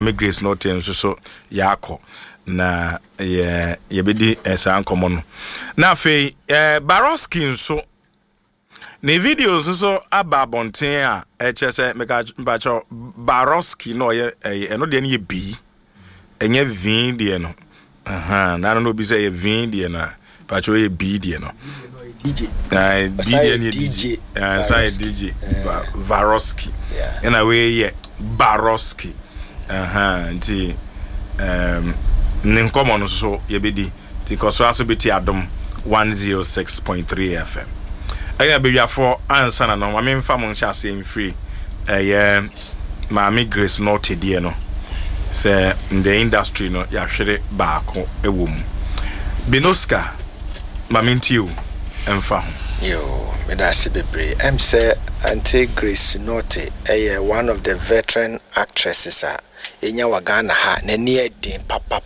me Grace Norte nso so yakọ na ye bedi esa nkomo no na afei Baroski nso ne videos nso ababonten a echese meka mbacho Baroski no ye eno de ne bi enye vin de no na no bi say ye vin de na pacho ye bi de no DJ DJ DJ Baroski in a way ye Baroski nti ninkomo no so ye bedi ti koso aso beti adom 106.3 FM aya bewiafo ansa na no ma memfa mo nhyɛ ase free ye Mami Grace Norte die no say in the industry no ya hwere baako ewom Binoska mamintiu emfa yo me da se bebre em say Auntie Grace Norte one of the veteran actresses enya wa Ghana ha na ni edin papa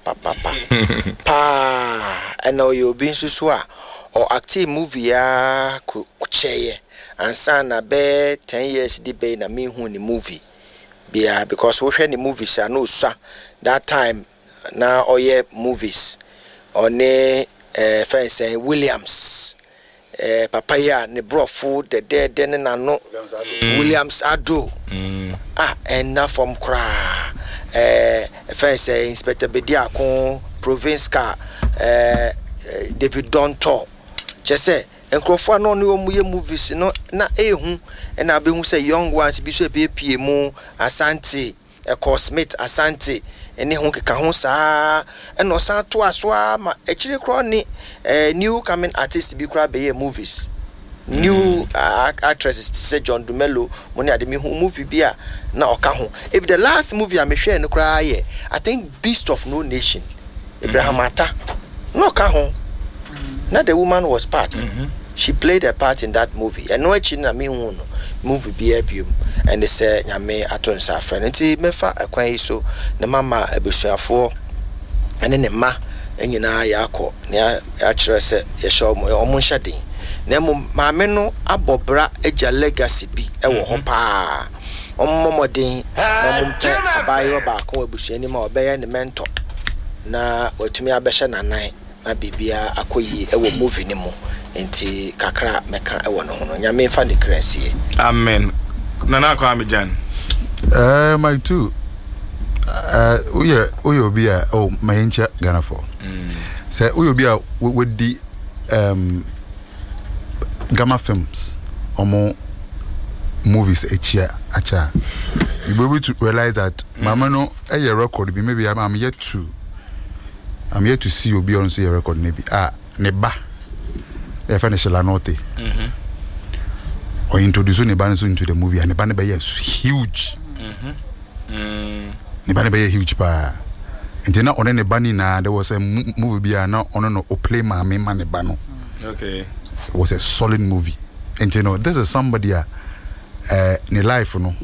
and now you been so or active movie ya kucheye ansa na be 10 years di be na me hu ni movie bia because we hwe ni movies no so that time na oye movies one fence Williams papa ya ne brofo the dead na no Williams Ado and na from kra fence Inspector Bediako province car David Donto just enkrofo no no mu ye movies no na ehu na abehu say young ones bi so pie mu Asante Cosmate Asante ene ho keka ho saa eno san to aso ma echire kro ni new coming artist bi kra be ye movies new actresses say John Dumelo money ade me hu movie bi a na oka ho if the last movie I me hwe no kra ye I think Beast of No Nation Abraham Ata no ka ho na the woman was part she played a part in that movie and no echi na me hu no movie bi abium and they say nyame aton sa friend nti mefa akwan yi so na mama abesuafo ene ne ma enyina yakọ na ya kire se ye show omo nhade na maame no abobra eja legacy bi ewo ho pa ommomodin na mumpe abayo ba ko abusuani ma obeye ne mentor na otumi abehye nanan na bibia akoyi ewo movie ni mu nti kakra meka ewo no no nyame fa ne krasie amen nana kwa Amijan my two oye obi a my encha Ghana for say oye obi a with the Gamma Films omo movies echia acha you be able to realize that mama no a record be maybe I'm yet to see obi on see a record maybe ne ba e finish la note or introduce Nebane into the movie and Nebane is huge. Nebane be huge pa. And then on any bunny na there was a movie be now on play my man Nebano. Okay. It was a solid movie. And you know, this is somebody ne life no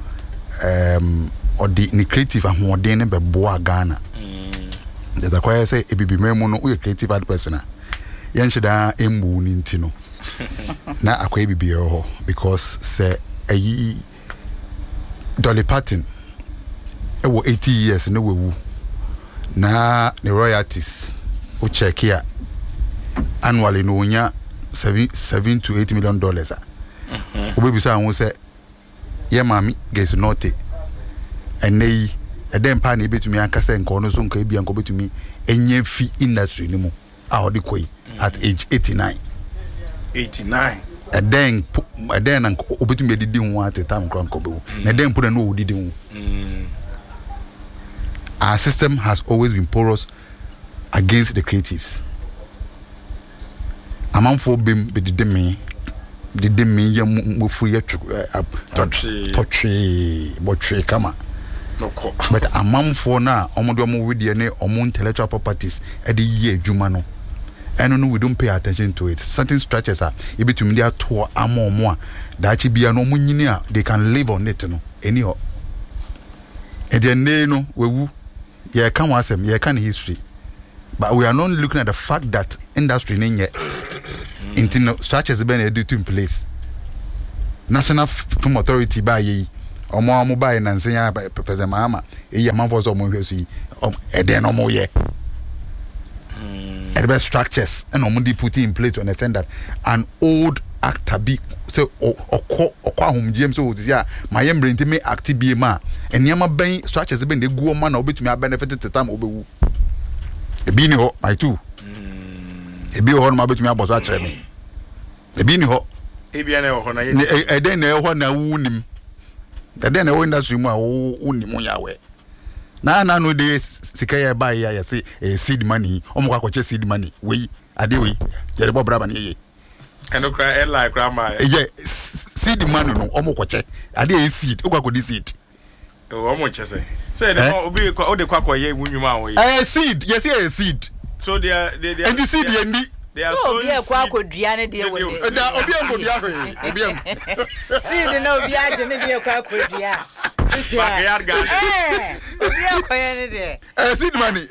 or the creative and more than be boa Ghana. That's why I say if you be no we creative person. Yanshida embu nintino. Na akwa bibi ho because say ayi Dolly Parton e wo 80 years na wewu na the royalties o check here annually no nya $7 to $8 million obebi say won say ye Mami Grace Norte enei edem pa na ebetumi aka say nko no so nka ebia nko betumi enye fi industry ni mu a odi koi at age 89 and then obetumi didi hu at time kranko be na then put no didi hu our system has always been porous against the creatives amamfo bem didi me ya mofu ya botwe kama but amamfo na omodo we ne intellectual properties e de ye adwuma no and no we don't pay attention to it. Certain structures are able to media to more that be no munya they can live on it no anyhow. And then no we yeah can wasem yeah can history. But we are not looking at the fact that industry yet structures been in place. National Film Authority by ye omo buy na nsenya pese mama e manfo so omo hwesu yi eden no mo ye the best structures and omo dey put in place to understand that an old actor be so okwa hom gem so odi ya my embrent me act bi ma eniama ban structures be dey go ma na obetumi a benefit time obewu e bi ni ho my two e bi ho na obetumi aboso a kire me e bi ni ho e bi na ho na ye e den na ho na wunim e den na wo industry mu a wunim yawe na no dey sika ya buy ya say seed money omo kwa kwache seed money we ade we je bo braba na ye eno kra e like grandma ye seed money no omo kwache ade seed okwa kodi seed omo chese say the obi kwa o de kwa ye wunwuma awon ye seed yes a seed so they and the seed ye they are so obi kwa kodua ne de we da obi enkodua hwe obi en seed no obi aje ne de kwa kodua backyard garden obi akoye ne de seed money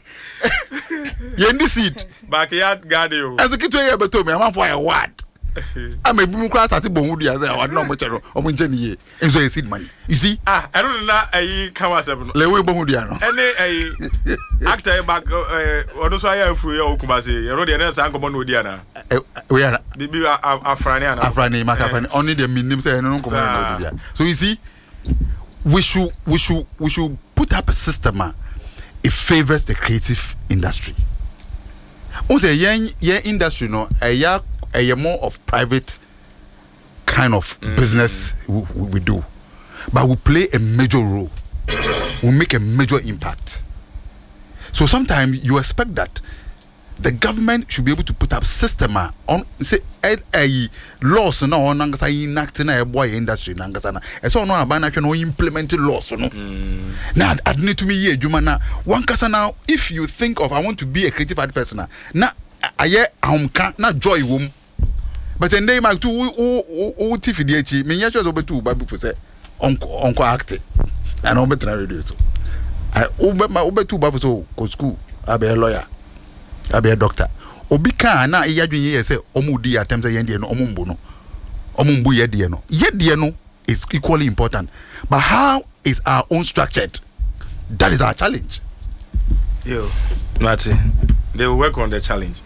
ye ndi seed backyard garden o aso kitwe ye beto me amafo ya word am ebimu kwa start bon wudu ya say word no mo chero omo nche ni ye enso ye seed money you see I don't know ayi kawa sebe no le we bon wudu ya no ene ayi actor back odo so aya afuru ya okumase ye ro de na san komo no odi ana we are bibi afrani makafani only the minim say no komo no odi ya so you see we should put up a system it favors the creative industry. We say yeah industry no a more of private kind of business we do, but we play a major role. We make a major impact. So sometimes you expect that the government should be able to put up system on say a laws no on ngasa enact na boy industry na ngasa na e so no aba na hwe no implement laws no na adne to me ye adwuma na one kasa na if you think of I want to be a creative art person na aye ahomka na joy wom but then they make to o tifidi echi me nya chozo betu ba bi say onko act and on betra radio so I obetu ba so ko school abe lawyer abe doctor obi kan na eyadwen ye say omudi attempt say yende no omumbu no omumbu yede no is equally important, but how is our own structured? That is our challenge. Yo Nati, they will work on the challenge.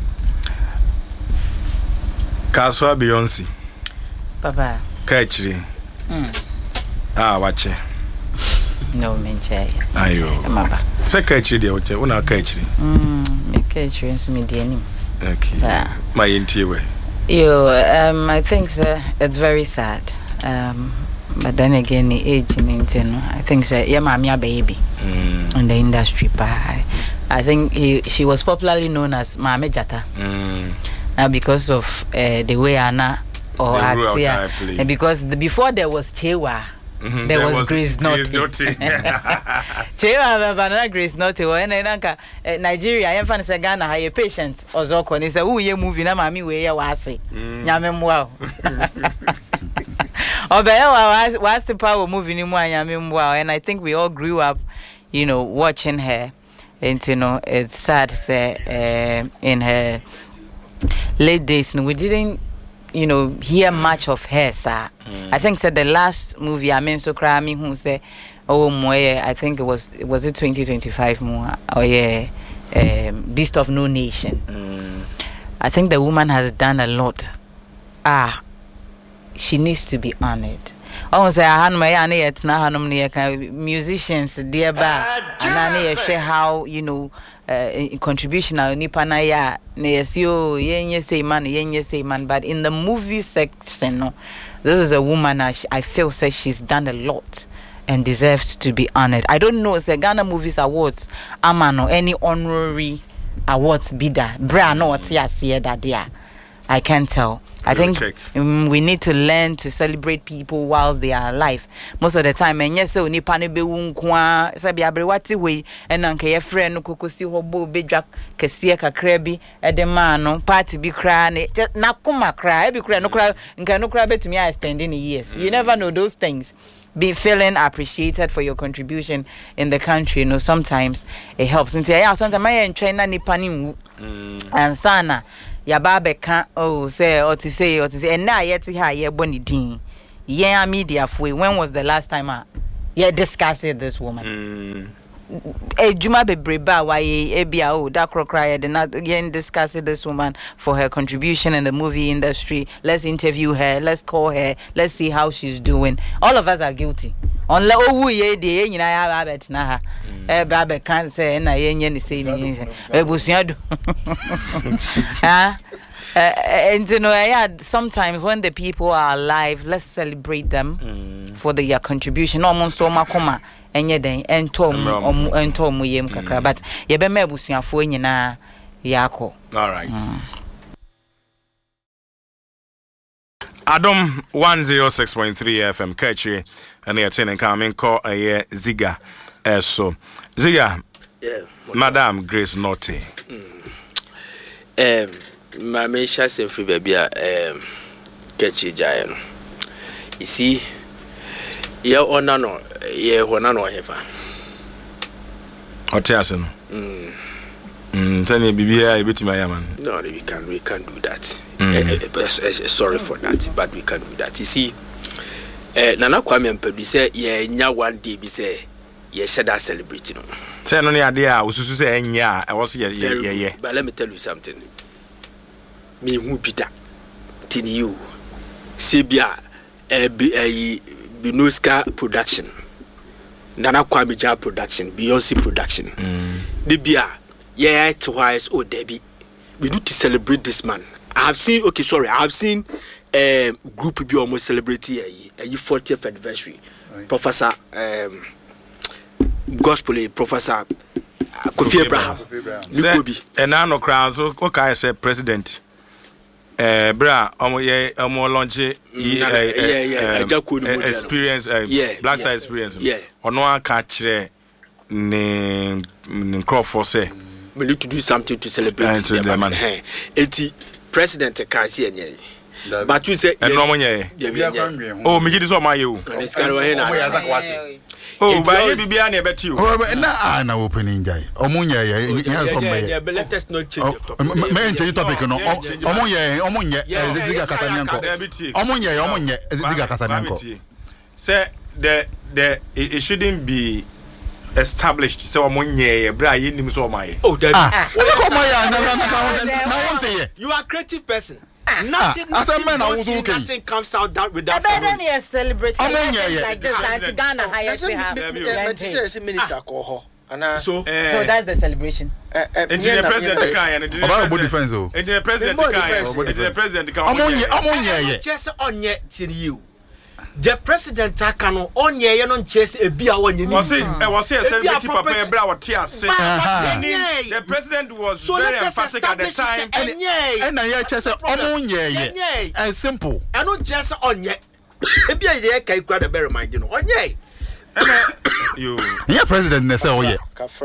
Kaswa Beyonce papa kachiri wache no menche ayo maba se kachiri de wache una kachiri me kachiri so me de anim okay my intiwe I think it's very sad but then again the age I think mama baby in the industry I think she was popularly known as Mama Jata because of the way Anna or Atia, and because before there was Chewa, there was Grace Naughty. Chewa banana Grace Naughty. And then Nigeria, I am fan say Ghana high patient or Zoko. They say, "Oh, you movie na mami we ya wase." Nyamemwa. Obeya was the power movie ni mwa nyamemwa, and I think we all grew up, watching her. And it's sad to say in her late days we didn't hear much of her, sir. I think the last movie I mean so cry me who say I think it was 2025 more Beast of No Nation. I think the woman has done a lot. She needs to be honored. I say musicians dear ba and how contribution nipa na ya na yesio yenye say man but in the movie section this is a woman I feel says she's done a lot and deserves to be honored. I don't know say Ghana Movies Awards amano any honorary awards bidder bra no what that there I can't tell. I think we need to learn to celebrate people whilst they are alive. Most of the time, and yes, so nipa ne be wunkwa sabi abrewati we enanke ye friend no kokosi hobo bedwa kese kakra bi edema no party bi kra ne na kuma kra e bi kra no kra nka no kra betumi extending years. You never know those things. Be feeling appreciated for your contribution in the country, sometimes it helps. And sometimes I in China nipa ni and sana ya baba can say or to say and now yet ha ye boni din yeah, media for when was the last time discussed this woman? Juma Bebreba, why ABO, that cry did not again discuss this woman for her contribution in the movie industry. Let's interview her, let's call her, let's see how she's doing. All of us are guilty. Unless oh ye de you know have it na Babe can't say na yen say and you know, yeah, sometimes when the people are alive, let's celebrate them for their contribution. Almost so makoma enye den ento mu yem kakra, but ye be mebusuafo nyina yako. All right. Adam 106.3 FM Kachi and you're telling coming call a Ziga so Ziga, Madam Grace Notte. My Misha say free baby Kachi Giant. You see, you're on no, you're one no heaven. Hotel. Tell me, BBI, bit my man. No, we can't do that. Sorry for that, but we can't do that. You see, Nana Kwame Mpemba say, yeah, one day be say, yeah, said that celebrating. Say no idea. We should say, yeah, I was yeah. But let me tell you something. Me who be that? Till you, Sebia, Binoska production, Nana Kwame Jam production, Beyonce production, the beer. Yeah, twice. Oh, Debbie, we need to celebrate this man. I've seen group be almost celebrating a 40th anniversary. Right. Professor Gospel, Professor Kofi Abraham. And now no crown. So okay, I said President. Bra, omo launch experience. Black side experience. Yeah. Ono an catch ne Crawford say. We need to do something to celebrate the man. President can't see any. But you say, oh, me get this on my you. Oh, by Bibiani, I bet you. Oh, na opening guy. Omunya, let us not change the topic. Omunya, Ziga Catanianco. Omunya, Ziga Catanianco. Say, it shouldn't be established so omonye bra yinim so my you are a creative person. Nothing comes out that without a celebration like this Ghana highest we have minister call her so that's the celebration the president can about defense the president can just on yet till you. The president can on ye non chase a beer when you was celebrity papa bra what tia say the president was so very emphatic at the time and I chase omunye and simple I not just on ye e bia dey kai kwa the bear mind no on ye you president na say oh yeah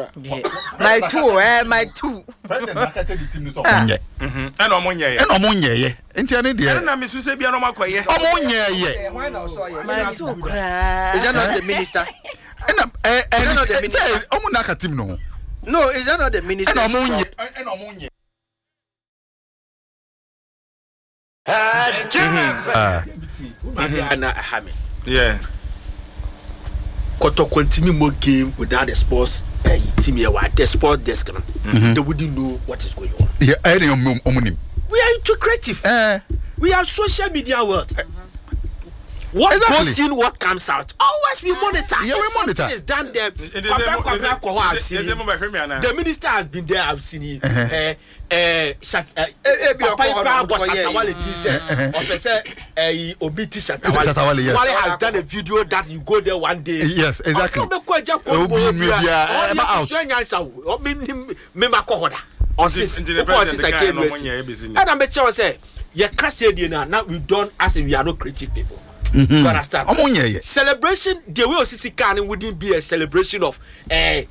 my two president akache the team so omunye and omunye enti ane de na me su se bia no makoye omunye my two cry is that not the minister and not the minister omunaka team no is that not the minister and omunye yeah Koto continue more game without the sports team here at the sports desk. They wouldn't know what is going on. Yeah, we are into creative. We are social media world. What goes in, what comes out. Always we monitor. Yeah, we monitor. It's done there. The minister has been there. I've seen him. Wale has done a video that you go there one day. Yes, exactly. And I'm say, you can't say now we don't as if we are not creative people. You understand? Celebration, the way Osisi can wouldn't be a celebration of it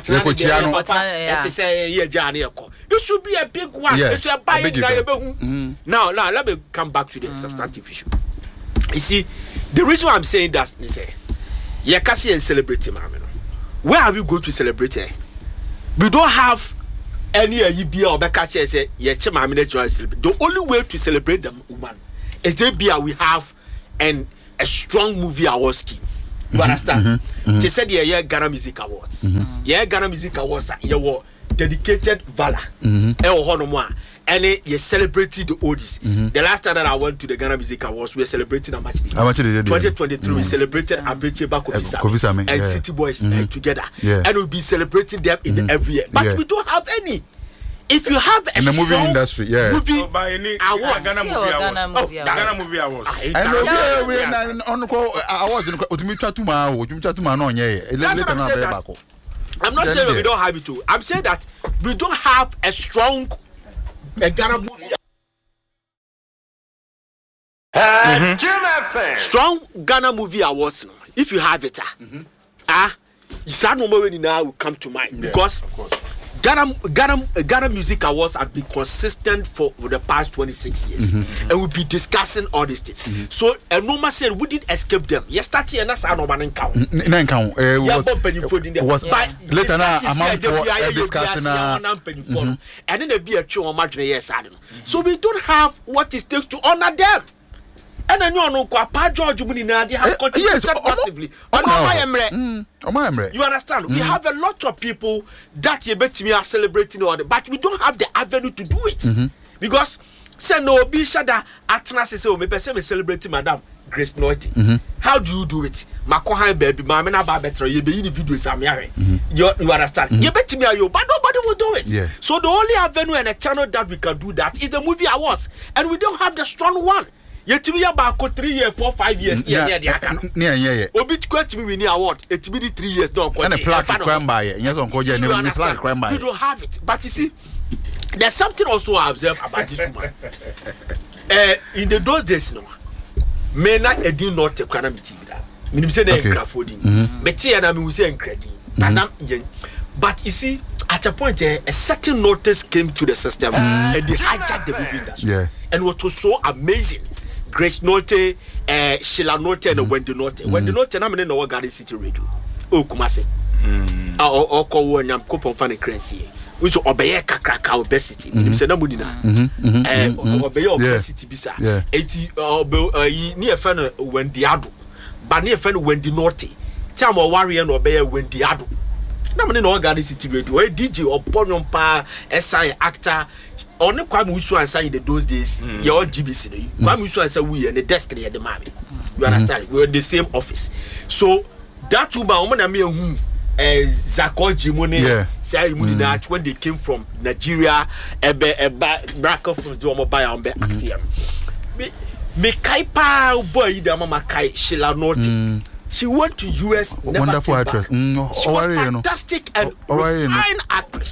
should be a big one. It should buy it. Now, let me come back to the substantive issue. You see, the reason why I'm saying that is you can't see and celebrate him. Where are we going to celebrate? We don't have any beer or Bekashi say, the only way to celebrate the woman is the beer we have. And a strong movie award scheme. You understand? They said yeah, Ghana Music Awards. Yeah, Ghana Music Awards. You dedicated valor. And you celebrated the oldies. The last time that I went to the Ghana Music Awards, we were celebrating Amachidi. 2023, we celebrated Abeche Bakofisa and City Boys together. And we'll be celebrating them in every year. But we don't have any. If you have a in the movie industry, movie awards, Ghana Movie Awards. And we on awards in Utumita Tuma no yeah. I'm not saying we don't have it too. I'm saying that we don't have a strong Ghana movie. Strong Ghana Movie Awards. If you have it, Isa no more now will come to mind because Ghana Music Awards have been consistent for the past 26 years, and we'll be discussing all these things. So, Noma said we didn't escape them. Yesterday, and that's our normal count. Was later now amount for discussing and then there be a true margin. Yes, I don't know. So we don't have what it takes to honor them. And then you know, George Munina, they have contributed massively. You understand? We have a lot of people that you bet me are celebrating all the, but we don't have the avenue to do it. Because say no be shada atna say o me person celebrating Madam Grace Naughty. How do you do it? Makohan baby, mama na ba better you be in the videos am here. You understand? You bet me are you, but nobody will do it. So the only avenue and a channel that we can do that is the movie awards, and we don't have the strong one. Yet we are about 3 years, 4, 5 years. Yeah. Obi to me win award. It be 3 years. No, and a plaque crime by it. Yes, Uncle Jenny, plaque crime by. You don't have it, but you see, there's something also I observe about this woman. In those days, no, men I did not take calamity with that. Me say they grafoding. Betty and I me say incredible. But you see, at a point, a certain notice came to the system, and they hijacked the movie industry. And what was so amazing. Grace Note, Sheila Note, and Wendy Note. Wendy Note, and I'm in our Garden City Radio. Oh, Kumasi. Or call one yam coupon funny crazy. We saw obey Cacra obesity. You said, no, Munina. Obey obesity, Bisa. 80 near fan Wendy Adu. But near fan Wendy Note. Tell my warrior and obey Wendy Adu. No, in our Garden City Radio. A DJ or Ponion Pa, SI actor. On the Kwame Usu and say in those days, your GBC. Kwame Usu and say we and the desk near the mommy. You understand? We're in the same office. So that woman, I mean, Zako Jimone, say that when they came from Nigeria, a back of the mobile on the active. Me Kaipa boy, the mama Kai Sheila Norty. She went to US. Wonderful actress. She was fantastic and fine actress.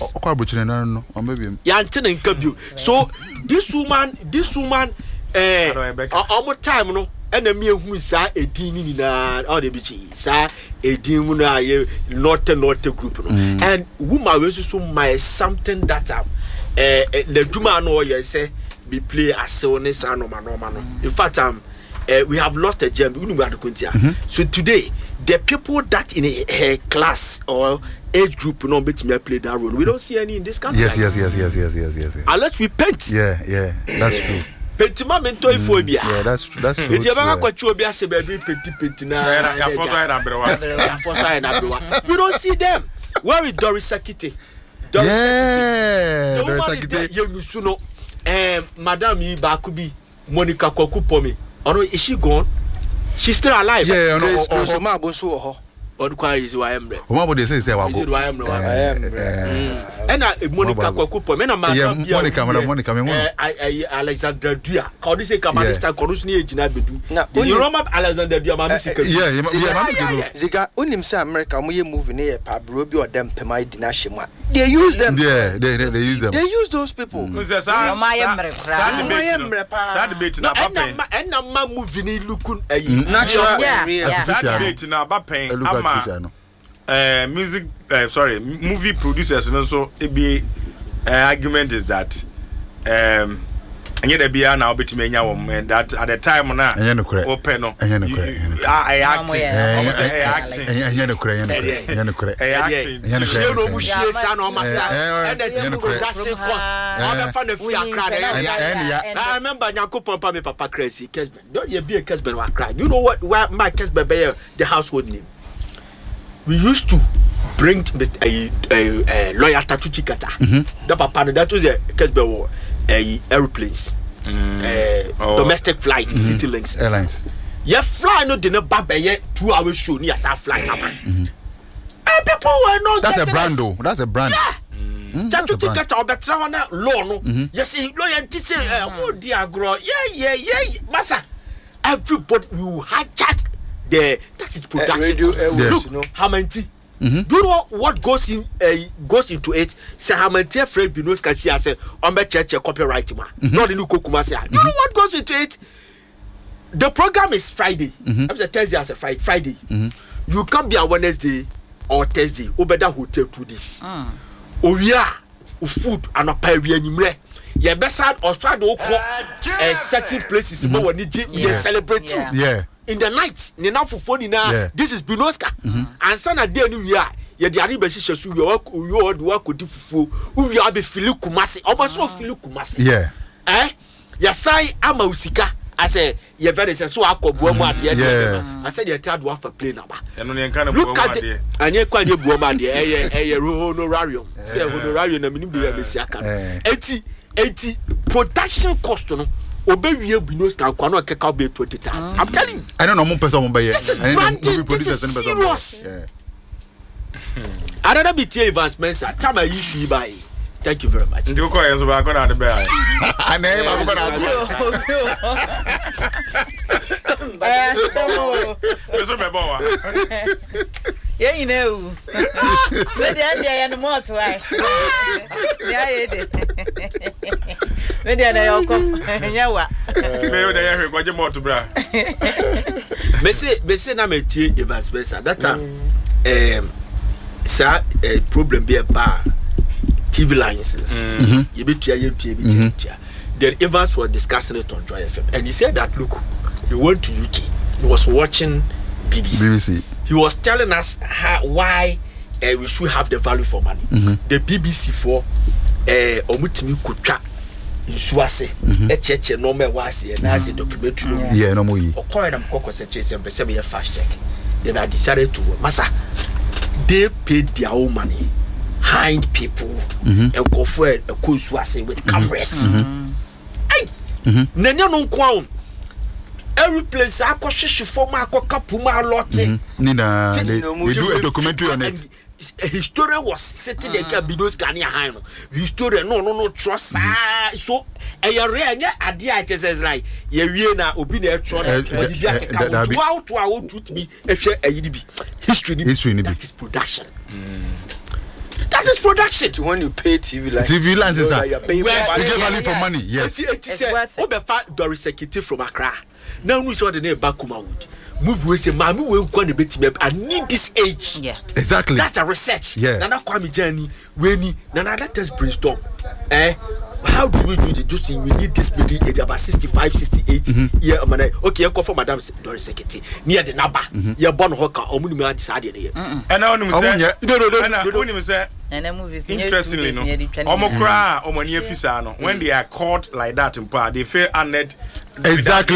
So this woman, almost time, no, and the mere who is a dean in all the beaches, a dean not group. And woman was so my something that the Duma no say be play as sonis and no. In fact, we have lost a gem. So today, the people that in a class or age group not bet me play that role. We don't see any in this country. Yes. Unless we paint. Yeah, that's true. Pentima mentor phobia. Yeah, that's true. It's ever got you be as a baby penty na. We don't see them. Where is Doris Sakite? Doris Sakite. You know, Madam Bakubi, Monica Kokupomi. Or is she gone? She's still alive. Yeah, no. Or is why I'm there. What would they say? I am. And Monica Kokupo, Monica, Alexander Dua. Can you say Kamalista Corusni Jinabidu? You remember Alexander Dua? Yeah. Ziga, unim say America, we move near Pabrobi or them Pemai Dinashima. They use them. Yeah, they use them. They use those people. And I'm moving looking natural. Music, movie producers and also a argument is that Enye da bia na obetime nya wo that at the time na open no acting enye no kure no mu hie sa na o masa and the production cost all the fan free akra I remember Nyankopon pa me papa crazy Kesben don't you be a Kesben wa cry you know what why my Kesben be the household name we used to bring a lawyer Tatuchi Kata the papa that was the Kesben airplanes domestic flight city links airlines fly no dinner baba 2 hours show ni asa fly na man and people were not that's a brand though that's a brand that you take it obetra wana law no yes lawyer ti say oh dear agro yeah massa everybody you hijack the that is production look how many do you know what goes into it? Say how many Fred Binos can see as on the church copyright man. Not the new Kokuma say. You know what goes into it? The program is Friday. I'm the Thursday as a Friday. You can be on Wednesday or Thursday. Obeda hotel to this. Oh yeah, food and a pie anymore. Yeah, best side or try to certain places more when you celebrate you. Yeah. In the night, ni na fufu ni na this is Binoska. And sana dey ni wi a ye di ari be hihye so wi o do akodi fufu wi a be fili kumase obaso fili kumase ya sai ama usika ase ye very say so akobuo mu ade ase dey tado afa plane aba eno ne nka na buo mu ade anye kwa ne buo mu ade eye honorarium say honorarium na minim bi ya besi aka eti production cost no Obewie Binos can kwano keka be 20,000. I'm telling you. I don't know more person by this is branding. This is serious. I don't be T. Evans Spencer. Time I issue buy. Thank you very much. You go and so back on the bear. I never go yeah, you know. But then they are more to I. Yeah, maybe I come. Yawa. Maybe they are going more to bra. Messi na me T. Evans Spencer. That time, sir, problem be a bar. TV licenses. You be Then Evans was discussing it on Joy FM, and he said that look, he went to UK. He was watching BBC. He was telling us why we should have the value for money. The BBC for omutimi kutwa nsuase echeche no me wase na as documentary no mo yi okoye nam kokko se chese mpese be fast check. Then I decided to massa they paid their own money. Hind people and go for a course with cameras. Hey, Nanya no crown. Every place I could shish for my capuma lot. Nina, they do a documentary on it. A historian was sitting there, Bidos Kanya Hino. Historian, no, trust. So, a rare idea, it says like, Yerina, Obina, to our to be a history. That is production. That is production. To when you pay TV licenses, you get value for money. Yes. It's worth it. Obefa Doris Sekiti from Accra. Now we saw the name Bakuma Wood. Move we say, Mammy will go to beti me. I need this age. Yeah. Exactly. That's a research. Yeah. Nana Kwame Journey, Weni, Nana let us brainstorm. How do we do the juicing? We need this pretty age about 65, 68 year man. Okay, I call for Madame Doris Sekiti. Near the Naba. You're born hoka, or Munima decided here. And I only say, interestingly, no, Omokra, Omonia Fisano, when they are caught like that in part, they feel honored. Exactly.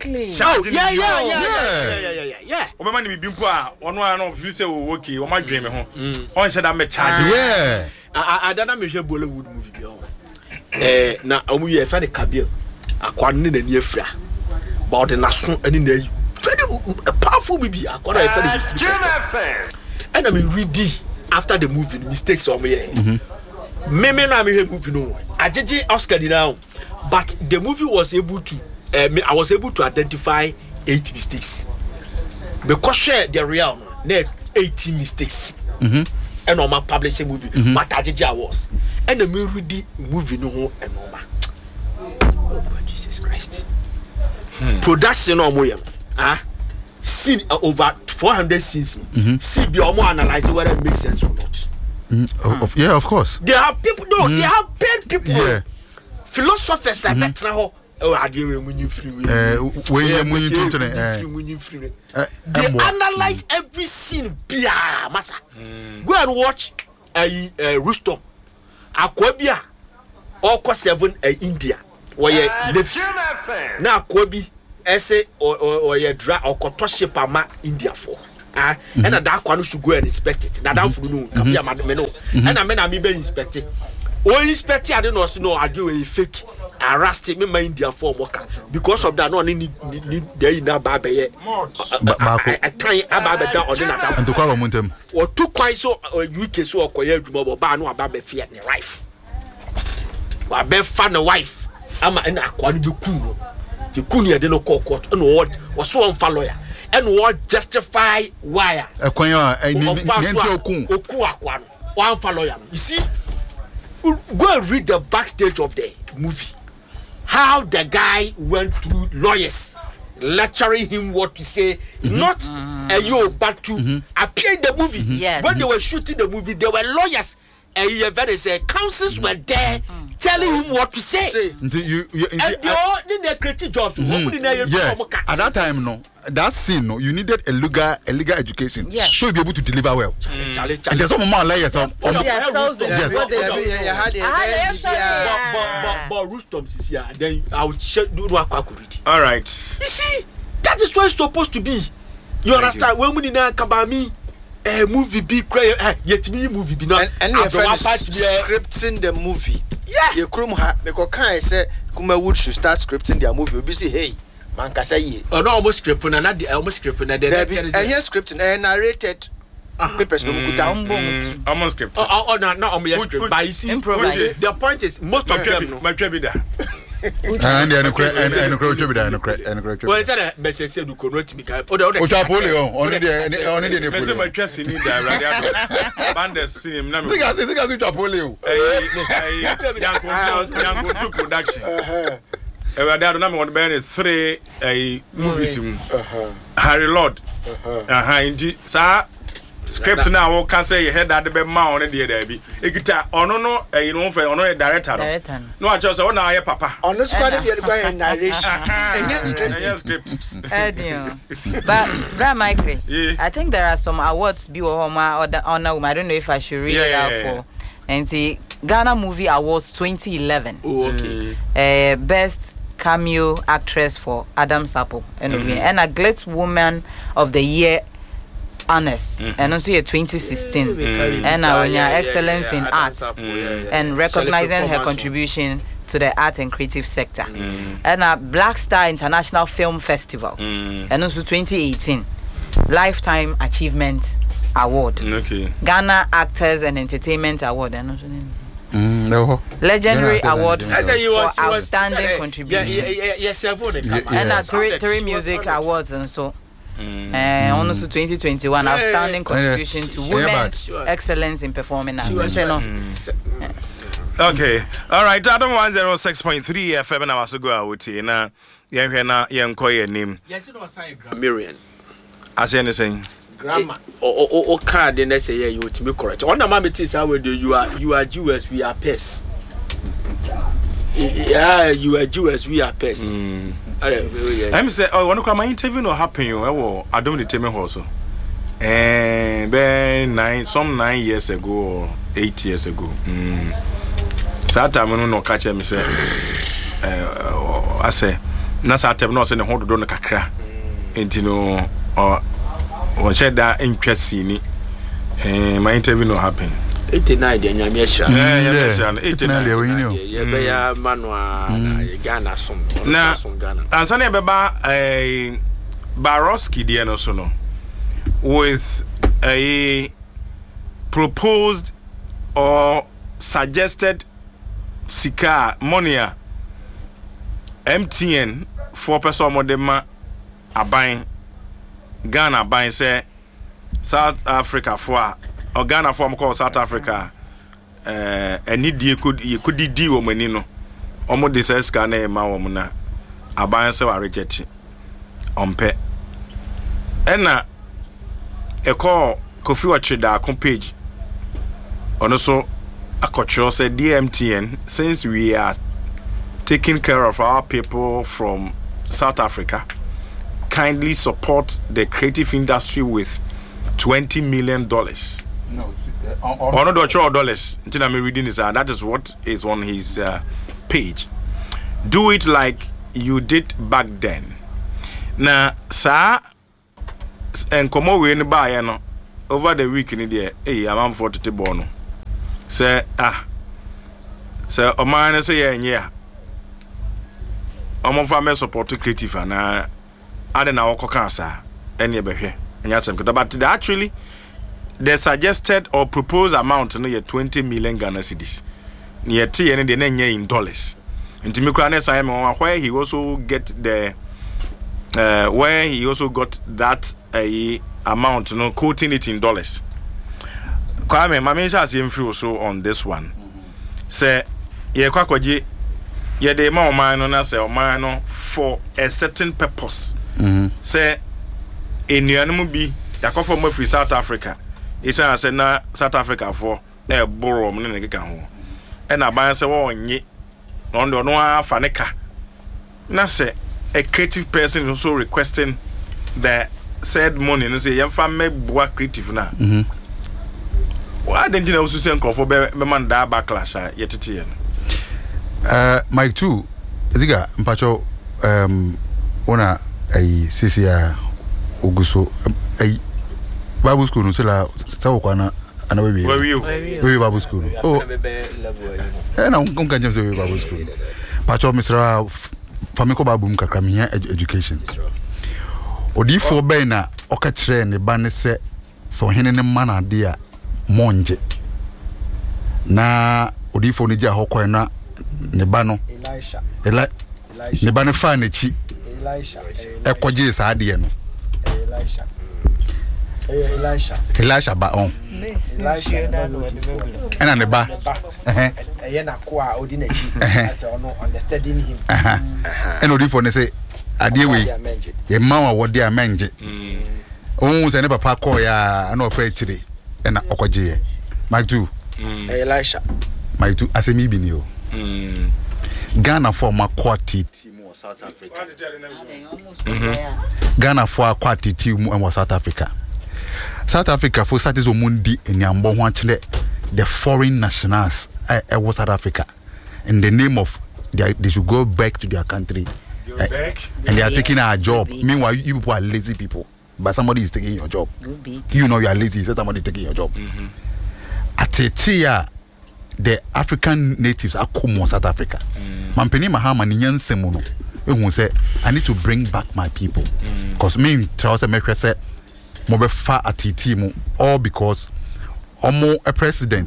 Yeah. Omani be bimpa, one of you say, okay, or my dream home. On said I'm a child. Yeah. I don't know if you Bollywood movie. Na omu ye fa de kabel akwane na ni afra but the naso ani na very powerful bibi akwana ye fa de history and I mean ready after the movie mistakes o me me na me movie no ajeje Oscar di now but the movie was able to I was able to identify 8 mistakes because share the real na 18 mistakes and on my publishing movie but ajeje was and the movie no and no oh Jesus Christ. Production no more scene over 400 scenes. See be more analyze whether it makes sense or not. Yeah, of course. They have people they have paid people philosophers are better ho ade we munyi free they analyze every scene bia masa go and watch Rustom akwa bia oko 7 India where na akwa bi ese or ye dra okoto ship ama India for and that akwa no should go and inspect it na dan furu no kabia me no and me na me be inspect it o inspect I don't know ade we fake arrest me my India for worker because of that no need dey na ba be ye I can aba down on that and to call montem or two quite so UK so okoye adwuma ba no aba be fear ne wife wa be fa ne wife ama na akwa no be cool the cool ye dey no court and what was so on lawyer and what justify why ekwan okun akwa no one fa lawyer you see go and read the backstage of the movie how the guy went through lawyers lecturing him what to say not but to appear in the movie. Yes. When they were shooting the movie there were lawyers and counsels were there telling him what to say and they all did their creative jobs. At that time no that scene no you needed a legal education so you be able to deliver well and there's some more layers of but Rustom is here then I will do read. All right, you see that is what it's supposed to be. You understand when we na kabami movie be cray yet me movie be not and you scripting the movie you krum ha because can say Kuma Wood should start scripting their movie we say hey man kasa ye no almost script na almost script na the scripting narrated papers no kuta almost script no almost script but you see the point is most of them no my tribida and no well said message do connect me ka Napoleon only the message my trust in the radio band scene na me think Napoleon yango to production I don't know what been 3 movies Harry Lord indeed sir script now we can say you head that be ma on the there be ekita ono no you know for ono director no I just say na papa ono squad dey go narration script but Bra Michael I think there are some awards be homa or honor I don't know if I should read it out for and the Ghana Movie Awards 2011 okay best cameo actress for Adam Sappo and a Great Woman of the Year honors and also 2016 and our excellence in art and recognizing her contribution to the art and creative sector and a Black Star International Film Festival and also 2018 Lifetime Achievement Award Ghana Actors and Entertainment Award and also Legendary Award for outstanding contribution and a 3 music awards and so and also 2021 outstanding contribution to women's excellence in performing arts. Okay, all right. Adam 106.3 FM na waso go out na yenhwe na yenko ye nim. Yes, no sign Grammarian. As anything grammar o card na say you to be correct. On na ma metis how you are Jews, we are pests. Yeah, you are Jews, we are pests. I'm say one of my interview no happen you I don't tell me also and then 9 years ago or 8 years ago that time no catch me say I say na that time no say the hold do no kakra entino or said that interest ni my interview no happen 89 de nyame ahira 89 ye be ya manwa na Ghana som na ansana beba Baroski de no so no with a proposed or suggested sika money MTN for person modema aban Ghana aban say South Africa for or Ghana form called South Africa any you could di wo mani no omo de say ska na e ma wo na aban se wa reject ompe ena e call Kofi Wachida akon page ono so akotro say DMTN since we are taking care of our people from South Africa kindly support the creative industry with $20 million. No, not dollars. Until I'm reading this, that is what is on his page. Do it like you did back then. Now, sir, and come over in buy no over the week in the hey, I'm for the bono. Say so o man say yeah. I'm for support creative and I don't know what cancer any behwe. But actually the suggested or proposed amount no 20 million Ghana cedis. Near T and the in dollars. And to me where he also get the where he also got that amount, quoting it in dollars. Kwame, my has influence so on this one. Say, ye kwakwaji, ye de ma omano na say omano for a certain purpose. Say, in your bi, yakwa for free South Africa. It's a say na South Africa for a borrow money nigga ho. And I buy say wo nye, no faneka. Na say a creative person also requesting the said money and say, "Yam me boa creative na." Why didn't you also send for be man da backlash yet? Mike too. Ziga mpacho ona ai CCA Oguso ai Bible school no sela sawo kwana ana we Bible school. Oh. Na unka james we Bible school. Pacho misra famiko babum kakra me education. Odi for be na okachire ne ba ne se so hene ne ma na ade a monje na odi for ne ja hokwan na ne ba no Elisha ne ba ne fa na chi ekoje sa ade no Elisha ba on ena ne ba na ko a odi na chi as ono understanding him ena odi for ne say ade we ye ma wa wode amenje ohun se ne papa call ya na ofa chire ena okoje ye Mike 2 Elisha Mike 2 asemi bi ni o Ghana for ma quality team of South Africa Ghana for quality team of South Africa for status omundi enyambo ho akire the foreign nationals was South Africa in the name of they should go back to their country. And they are taking our job. Meanwhile, you people are lazy people. But somebody is taking your job. You know you are lazy, so somebody is taking your job. Atetia, the African natives are come South Africa. Mampeni Mahama ni nyanse mono. We say I need to bring back my people. Because me Charles America say mobe fa atiti mo all because omo a president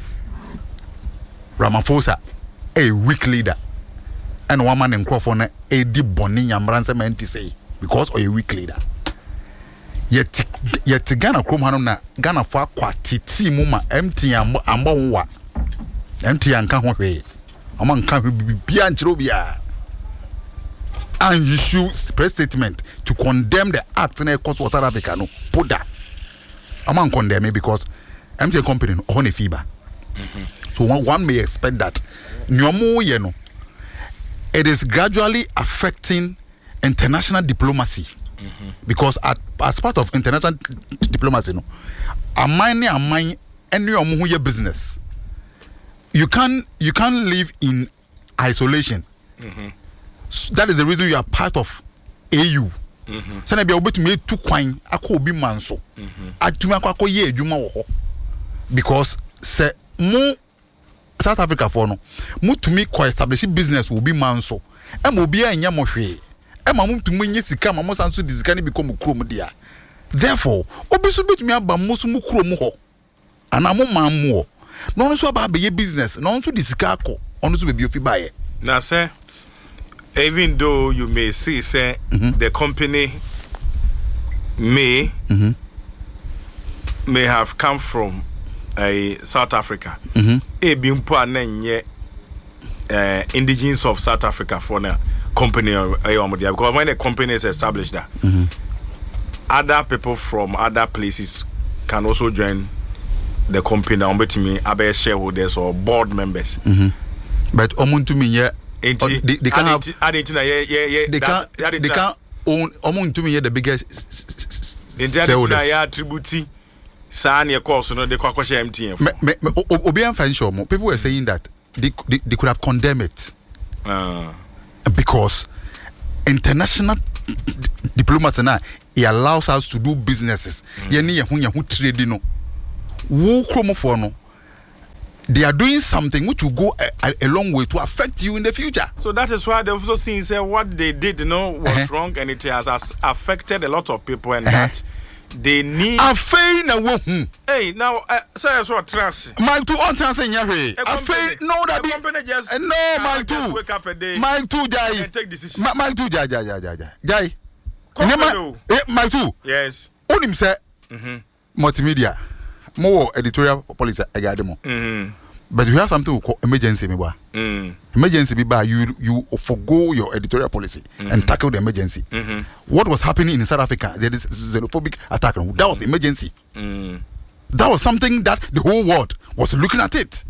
Ramaphosa a weak leader. And one man in Crawford a deep bonnie yamransa menti say because of a weak leader. Yet Ghana Chrome Hanona Ghana for quatiti muma empty ambonwa empty and can't way among can't be antrobia and you should press statement to condemn the act in a cost of South Africa no put that among condemn it because empty company on a fever. So one may expect that nyomo yeno it is gradually affecting international diplomacy because as part of international diplomacy, no, any business. You can't live in isolation. That is the reason you are part of AU. Sana be able to make two coin akobi manso. Atuma kwako ye adwuma wo ho. Because se mo South Africa for no mo to me co establish business will be manso. Em obi anya mo hwe. Em mo to mo nyesika ma mo sanso disika ni become krom dia. Therefore, obi so betumi aba mo so mo krom ho. Ana mo mammo. No so aba be business. No so disika ko. Ono so be bi ofi baye. Na say even though you may see say the company may have come from South Africa. A bimpo anenye indigenous of South Africa for na company because when a company is established there, other people from other places can also join the company on between me shareholders or board members. But omuntu me they can't have. They can't own. To me, the biggest. Attribute. People were saying that they could have condemned it because international diplomacy now it allows us to do businesses. They are doing something which will go a long way to affect you in the future. So that is why they've also seen what they did, was wrong, and it has affected a lot of people, and that they need. Hey, now, say what trust. My two on trust in your way. No, that be company just no, my two. Wake up a day. My two, Jai. And take decision. My two, Jai. My two. Yes. Unim say multimedia. More editorial policy agademo. But you have something we call emergency emergency you forgo your editorial policy and tackle the emergency. What was happening in South Africa, there is xenophobic attack. That was the emergency. That was something that the whole world was looking at it.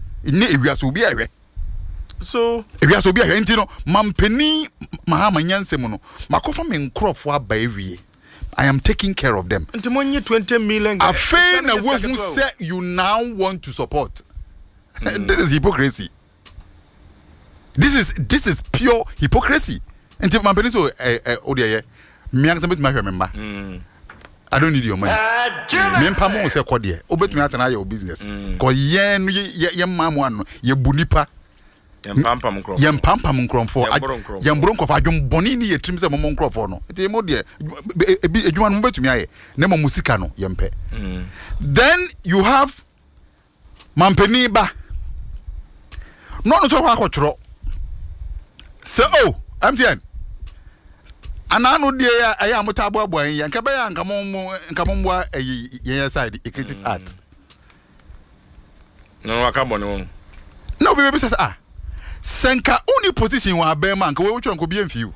So if you have to be a mampeni mahama nyansemono makofa me nkrofo abaewie. I am taking care of them. 20 million. Who said you now want to support? This is hypocrisy. This is pure hypocrisy. Until my peniso remember. I don't need your money. Me pamo say kodie. Obet me atana your business. Cause ye mamu ye bunipa. Yampam for Yambronko for Jum Bonini, ye trims a momon for no. It's a modie. A human to me, Nemo Musicano, Yampe. Then you have Mampeniba. Not so hard. So, MTN. Anano dear, I am a tabua boy, Yankabaya and Kamomwa, a side, a creative art. No, I come on. No, baby says, Senka only position wa bear man which one could be in few.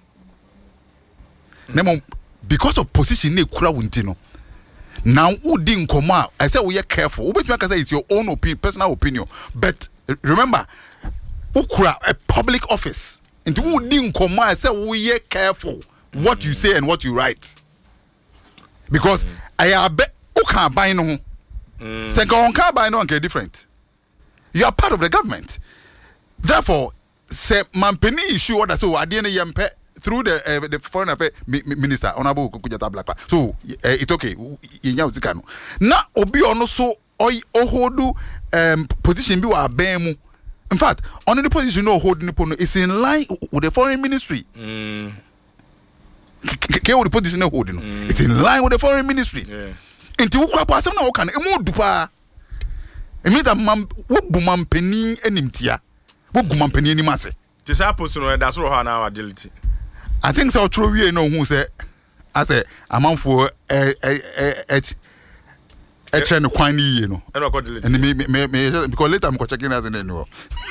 Nemo because of position ne kura wuntino. Now udin koma I say we are careful. Which man can say it's your own personal opinion. But remember, ukura a public office. Into udin koma I say we are careful what you say and what you write. Because I bet uka buy no. Senka on car buy no and different. You are part of the government. Therefore, say Mampeni issue order so adene yempe through the foreign affairs minister honorable Kukujata Blackpa. So it's okay. Na obi ono so ohodu position bi wa bemu. In fact, on the position no hold nipono is in line with the foreign ministry. The position no hold no. It's in line with the foreign ministry. Inti ukwa asem na woka na emu dupa. It means that Mampeni enimtia. This happens to that's all now agility. I think so true we know who say I say amount for train kwani you know. And me because later I'm checking as in anywhere.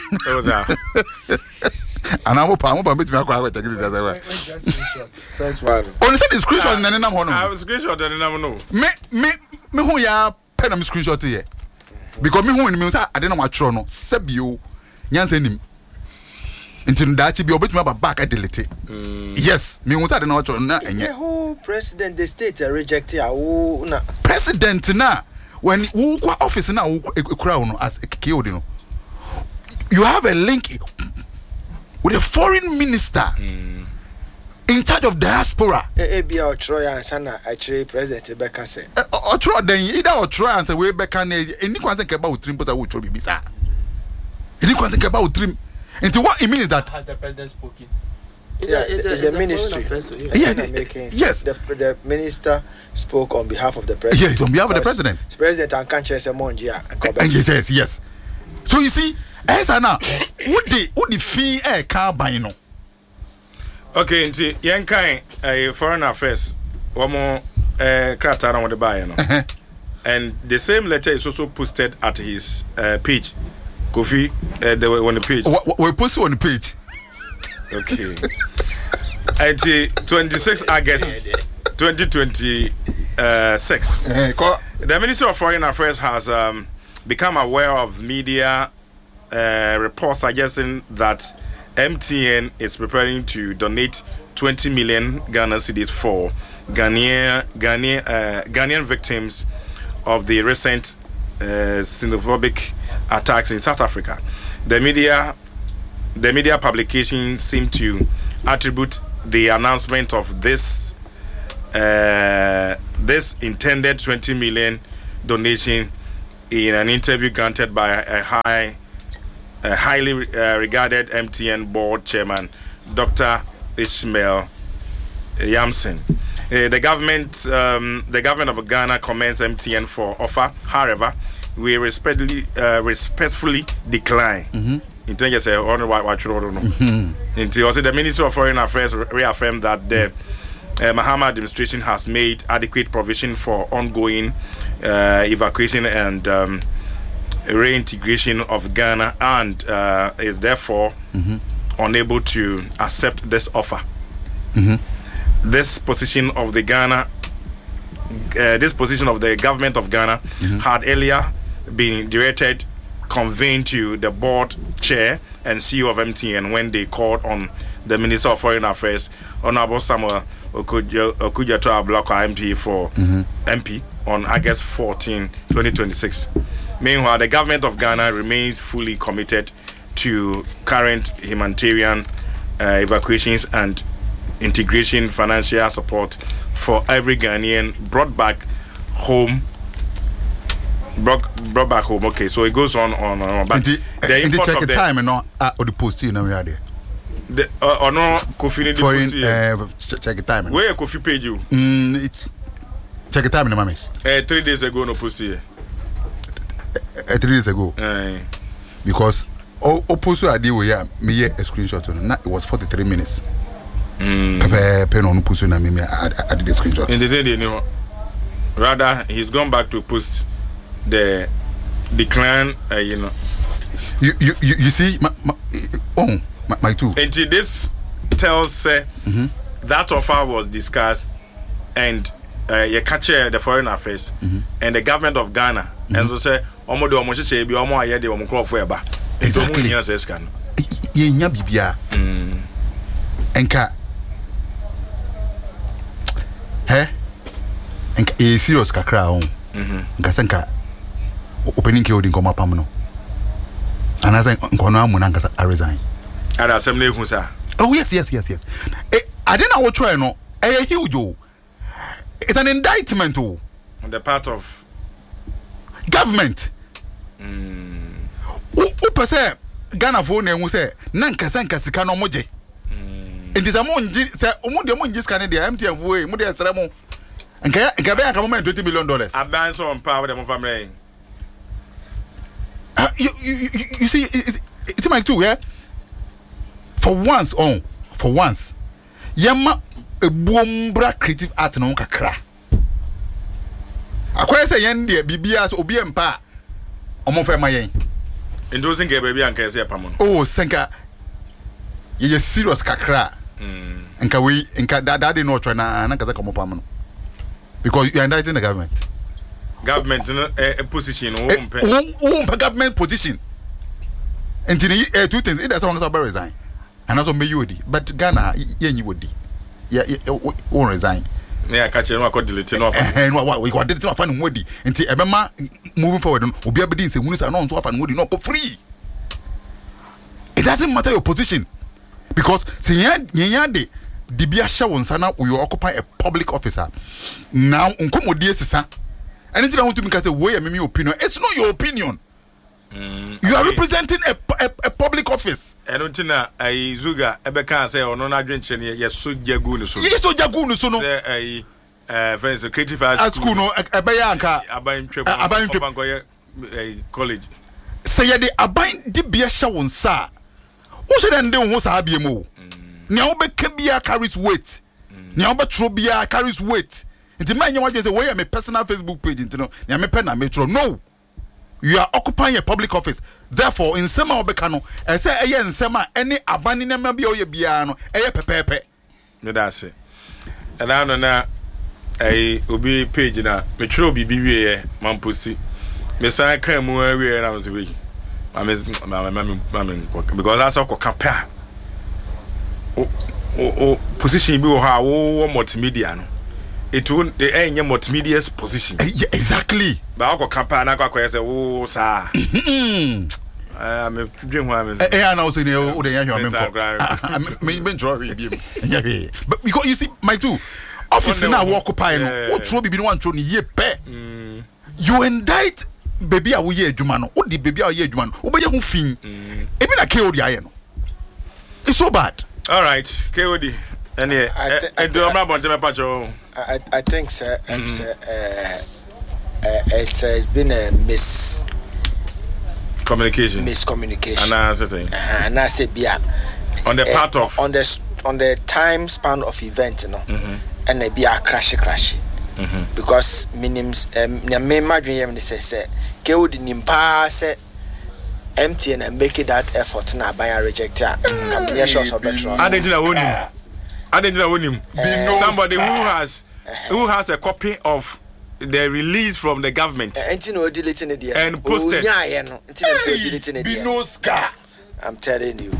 And I'm bet me I check this as well. First one. On said the screenshot na na hono. I was screenshot and na no. Me who ya pen am screenshot here. Because me who me say I don't know what no sebio nyanse nim until that be obet me back I delete. Yes, me who say I don't know what na enye. Who president the state reject ya na president na when who kwa office na crown as a KO no. You have a link with a foreign minister in charge of diaspora. Ebia Otroya and Sana actually president Becca say. Otro then either Otroya and say we Becca ne any kwanse keba utrim pota wo trobi bisa. Any kwanse keba utrim. Into what it means that has the president spoken? It's the ministry. Yes. The minister spoke on behalf of the president. Yes, on behalf of the president. The president and can't chase a monja. Yes. So you see, as now, what the fee car buy no. Okay, nti yenkan foreign affairs one more krata on the buy no. And the same letter is also posted at his page. Kofi on the page. We post on the page. Okay. Until 26 August 2026. The Ministry of Foreign Affairs has become aware of media reports suggesting that MTN is preparing to donate 20 million Ghana cedis for Ghanaian victims of the recent xenophobic attacks in South Africa. The media publications seem to attribute the announcement of this intended 20 million donation in an interview granted by a highly regarded MTN board chairman, Dr. Ishmael Yamson. The government of Ghana commends MTN for offer. However, we respectfully decline. Until the Ministry of Foreign Affairs reaffirmed that the Mahama administration has made adequate provision for ongoing evacuation and reintegration of Ghana, and is therefore unable to accept this offer. This position of the government of Ghana had earlier been conveyed to the board chair and CEO of MTN when they called on the Minister of Foreign Affairs, Honorable Samuel Okudzeto-Ablakwa MP on August 14, 2026. Meanwhile, the government of Ghana remains fully committed to current humanitarian evacuations and integration financial support for every Ghanaian brought back home. Okay, so it goes on. But the import of the time and not or the post you know there. The no Kofi foreign check the time. Where Kofi paid you? Check the time, mommy. 3 days ago, no post here. 3 days ago. Because opposite idea we me a screenshot on it was 43 minutes. Pen on post na me I did the screenshot. In the day you know, rather he's gone back to post the decline. You know. You see my two. Until this tells that offer was discussed and you capture the foreign affairs and the government of Ghana and so say omodo omohyeche bi omo aye de omo crofo eba. Exactly. Ye nya bibia. Enka enka e serious kakra on. Nka senka opening ke odin koma pam no. Anaza nkono amu na nkasa I resign. Ada assembly hu sa. Oh yes. I didn't know what try no. Huge. It's an indictment on the part of government. Upa say Ghana for na say nanka sanka sika no moje. It is a monji say omude monji sika ne dia MTN voe mu dia sere mo. Nka be aka moment $20 million. Aban so on power them family. You see it's my two, yeah? For once yema a boombra creative art no kakra. Akwai say yen de bibia so obi empa omofa ma yen. Endorsing ke baby anka say pamon. Oh senka ye serious kakra. Nka we nka dad no try na kaza komo pam no. Because you are indicting the government. Government no a position government position. And two things it does want to resign. And also may you but Ghana you would won't resign. Yeah, catch no got delete no and what we got delete no fan wodi until ebema moving forward obi abedin say wunu say no so fan wodi no go free. It doesn't matter your position because senya de dibia sha wonsa na you occupy a public officer now unkomodie sisa anything I want to make say way me opinion it's not your opinion. You are representing a public office. I don't know. I Zuga Ebeka say or no adventure yes so jagunu so. Yes so jagunu so no. Say friends creative at school no ebeyanka aban college. Say ye de aban di bia sha won sa. Wo se den de ho sa bia mo. Nya wo beka bia carries weight. Nya wo betro bia carries weight. Nti man nya wadwe say we my personal Facebook page nti no. Nya me pe na metro no. You are occupying a public office. Therefore, in Sema Obekano, I say, in Sema, any abandoned member of your piano, pepe. No, that's it. And I don't know, I will be page now. Metro be Mampusi. Messiah came where I was weak. Because that's all compare. position bi wo ha wo multimedia no it will the multimedia's position exactly ba ko campaign na kwa say wo sa me dream ho am na also dey o dey hwa me me draw we bi but because you see my two office na wo occupy no wo tro bibi no wan tro ni ye pe you indict baby a wo ye adwuma no wo di baby a wo ye adwuma no wo be ye ho fin e bi na KOD aye no it's so bad. All right, KOD. Any I do not want to patch. I think sir, it's been a miscommunication. And I said, yeah, on the part of on the time span of event, you know, and it be a crash. Because minims, imagine say, KOD nimpa say. MTN and make that effort now by a rejecter. I didn't know him. Somebody who has a copy of the release from the government and posted. I'm telling you.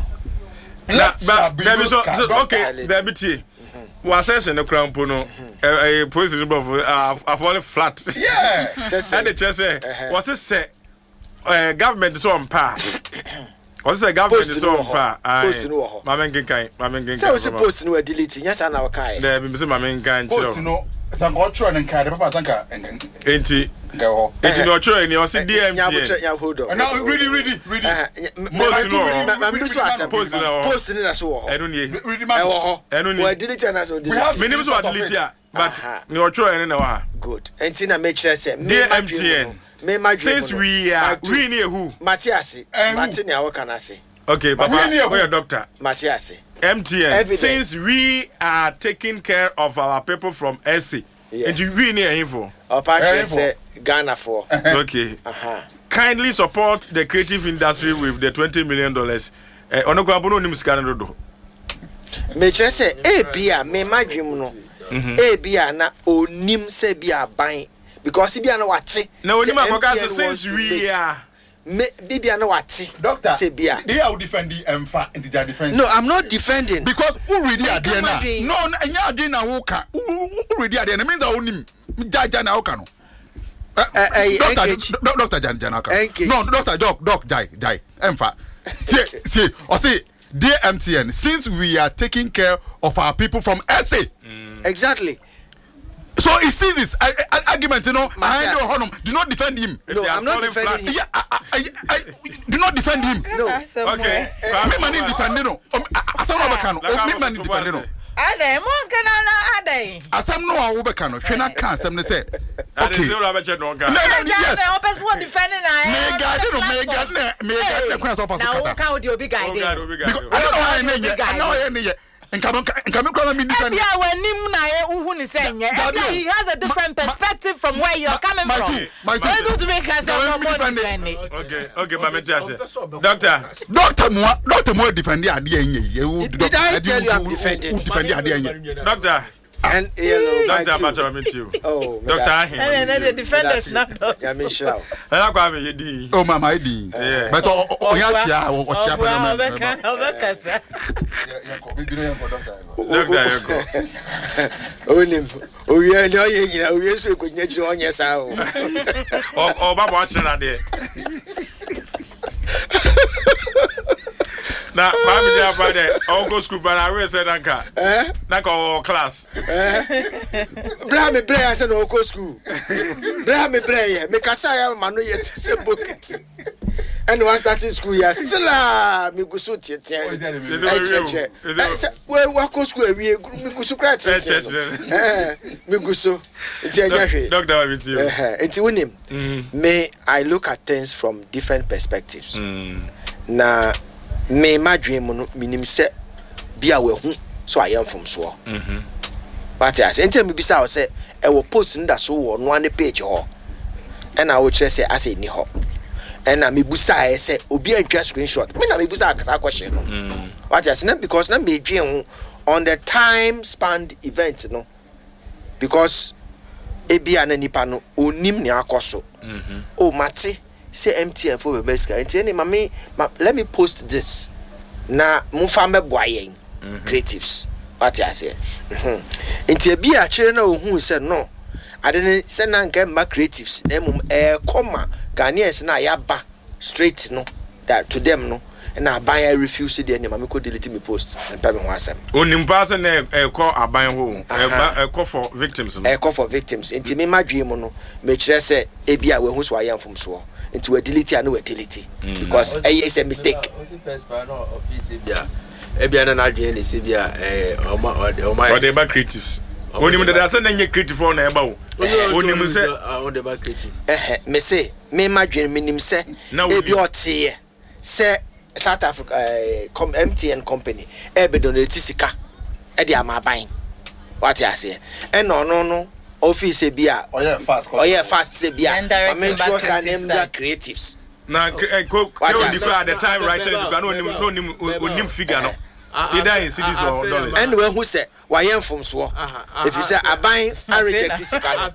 Okay, there be was in the crown puno a president of fallen flat. Yeah, and the chest say, what's it say? Government is on par. What's the government is on par? Mamma Ginkai. So was supposed to delete. Yes, and our Kai. There be Mr. Mamma Ginkai. No, some got trying and carry Papa Tanka and go. It's not true, and you're seeing DMT. Now, really. Posting in a show. I don't know. Delete and as well. We have minimum to delete here, but you're true and no. Good. And Tina make sure say, DMTN. Since we are near who? Matthias. Martina, what can I say? Okay, Papa, where doctor? Matthias. MTN. Since we are taking care of our people from SA, and you really near info. Apache say Ghana for. Okay. Kindly support the creative industry with the $20 million. Onokwampono nim sika no do. Me che say bia me madwem no. Bia na onim se bia ban. Because if you are not since we are Bibia no wati. Doctor, Sebia. They are defending into their defense. No, I'm not defending. Because who really are there now? No, and you are doing a woka. Who really are there? It means I own him. Jana Okano. Doctor Janaka. No, Doctor Doc Jai. Emfa. See, or say, dear MTN, since we are taking care of our people from SA. Exactly. So it sees this argument, you know. Do not defend him. No, I'm not defending him. I do not defend him. No. Okay. Me mani defend no. Asam no beka no. Me mani defend no. Ade mo nka na ade. Asam no a wo beka no. Hwe na kan asam ne say. Okay. No, yes. No, person what defending na. Me guide kwan so for kasa. Now can we obi guide. I don't know why I know Nkame kwa me defend. Yeah, when nim na who ni say nye. He has a different perspective from where you're coming from. My so to make us defend. Okay, Mama Jase. Doctor Mo defend ade enye. Did I tell you I'm defending? Who defend ade enye? Doctor and yellow Doctor Macho meet you. Oh, Doctor Ahin. The defenders now. Yeah, me sure. I kwa me yedi. Oh mama idi. But oya tia o tia pa na. Doctor yako. Onim. Oye ni oye nyina oye so ko nyachi onye sa o. O baba wa chira de. Na mami dia pa de o go school but I will say danka. Na ko class. Bra me play I said o go school. Bra me play me kasa ya manu yet se bucket. And once that in school ya still me go so tietia. We go school we me go so cry tietia. Me go so tietia hwe. Doctor with you. Enti wonim. Me I look at things from different perspectives. Na me madwem no minim se bia we hu so ayam from so but as enter me bisa o se e wo post nda so wo no ane page ho and I will say as e ni ho and na me busa e se obi antwa screenshot me na me busa akata question no what as na because na me dwen ho on the time span event no because e bia na nipa no onim ni akoso o mate say MTN for Bebeska. And let me post this. Na mufame boyen. creatives what I say nti bi a kire na ohun say no ade ne say na nka ma creatives na mum comma Ghanaians na yaba straight no that to them no na aban I refuse the name me ko delete me post and pay me ho asem onim pass na call aban ho call for victims no call for victims nti me madwe mu no me kire say e bia we hu so ayam fom so nti we delete and we delete because it's a mistake ebia na adwen ne se bia or the back creatives onim da say na nye creative for na eba wo onim say on the back creative me say me madwen me nim say e bi otie say South Africa MTN company ebe donate sika e dey amaban what you say and no office bia fast say bia make sure say name the creatives na cook at the time right no figure no either in cedis or dollars and when who say why am from so if you say aban I reject this sika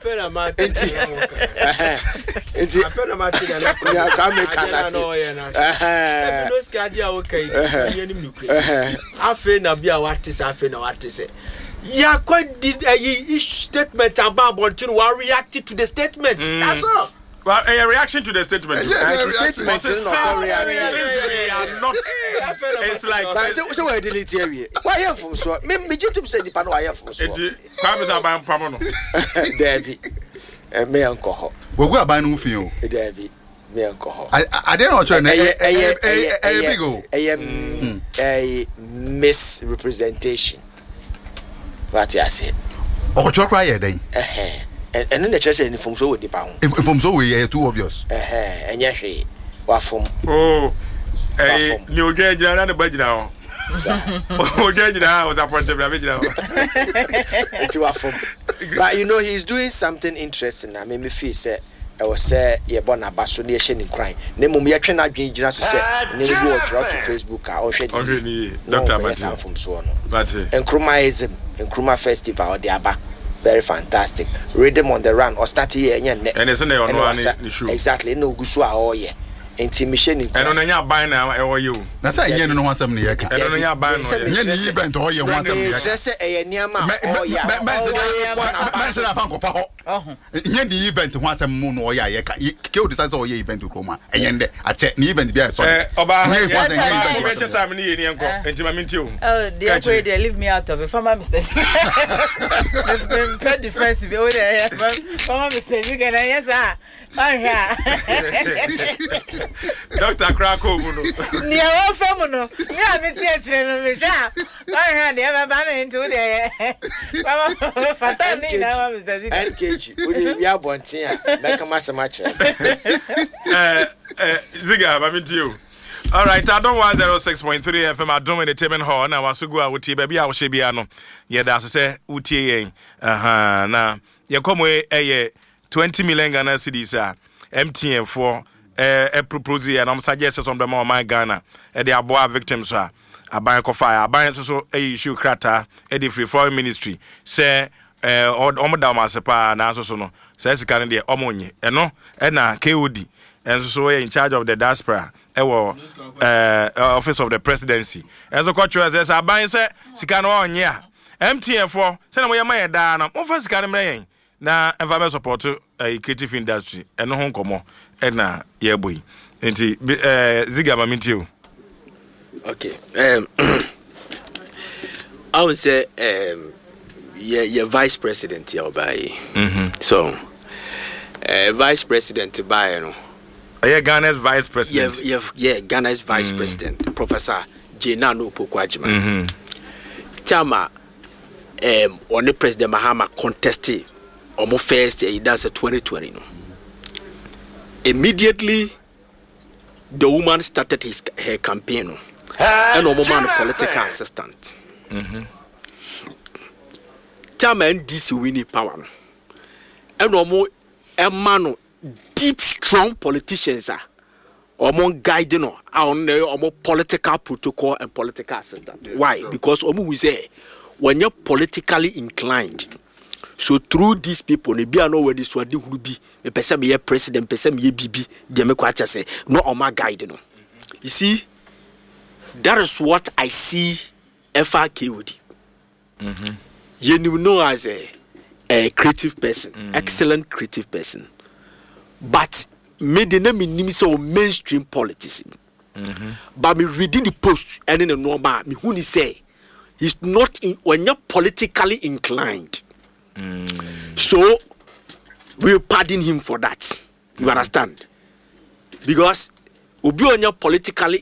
enti afena matina na ya ka make kana say no skadia okay yeni mnukre afena bia wate say ya quite did a statement about Bontino who reacted to the statement that's all. Well, a reaction to the statement. Statement is not reaction. Not. It's like. So we delete here. Why am from so? Me jitu say the pano why am from so. Kwame say aban pamo no. Debi. Me anko ho. We go aban no fi o. Debi. Me anko ho. I dey not try na big o. A misrepresentation. What you say? O cho cry here then. And then the church inform so with the pound. Inform so we too obvious. And yes, wa from. Oh, new judge na the budget now. Oh, judge now was appointed by now. To wa from. But you know he's doing something interesting. I mean, me feel say I was say ye born abaso na ye in crime. Na mum ye twa na adwen gina to say na we go to Facebook a o hwe ni Dr. Martin from so no. But Nkrumah festival the aba very fantastic. Rhythm on the run or start here and it's in the show. Exactly. No gusu a all ye. Intimation. And on nya ban na you. Na say yen no wansam ne yeka. And on nya ban no. Yen ni event o ye wansam ne yeka. Just say e niama o ya. Man say na fan ko fa ho. Yen di event ho asam mu no o ya yeka. Ke o decide say o ye event ko ma. Enyen de a che ni event bia so. Oba event time ni ye ni enko. Entima minti o. Oh, they pray they leave me out of it. Former mistake. Pay difference be o there. Former mistake you can yes ah. Dr. Krakow no. Ni e fam no. Me a me tie kire no me hwa. Ba de e ba no into there. Mama fata ni na mama Mr. Zika. NKG. We ya bontin a make am asema kire. Ziga ba me tie. All right, I don't want 06.3 FM at Dome Entertainment Hall. Now, was to go out baby. I was Shabiano. Yeah, that's say UTA. Now, you come away 20 million Ghana cedis. MTN for a proposal, and I'm suggesting some of them on my Ghana. They are boy victims. A bank of fire. A bank also a issue crata. A free foreign ministry. Say, or Omodamasapa, and also no. Says Canada, Omonye. And no, and KOD. And so in charge of the diaspora. Office of the presidency. And so culture says I buy say sikano on ya. MTN for send we my down. Mo fa sikano mre na environment support creative industry. And no hon komo e na ye boy. Enti Ziga maminti o. Okay. I would say yeah vice president ya obai. So vice president by no. Ghana's vice president. Yeah, Ghana's vice president, Professor Jenano Pokwajima. Chama, on the President Mahama contested almost first, that's a 2020. No? Immediately, the woman started her campaign, and a woman political assistant. Chama and this winning power, and a man. Deep, strong politicians are among guiding on the political protocol and political assistance. Why? Because we say when you're politically inclined, so through these people, they be know where this one will be. A person be a president, person be a BB. They make what I say. No, on my guiding. You see, that is what I see Efa KOD. You know as a creative person, excellent creative person. But me the name in so mainstream politics. But me reading the post and in the normal, me who say he's not when you're politically inclined. So we'll pardon him for that. You understand? Because Obi on your politically